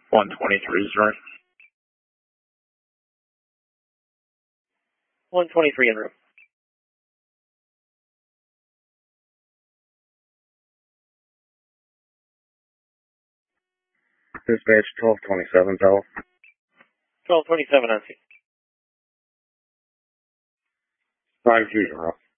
123 is right. 123 en route. Dispatch 1227, Tower. 1227 on scene. 520.